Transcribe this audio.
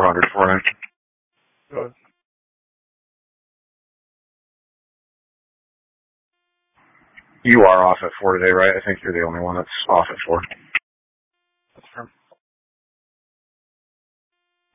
400 for him. Good. You are off at 4 today, right? I think you're the only one that's off at 4.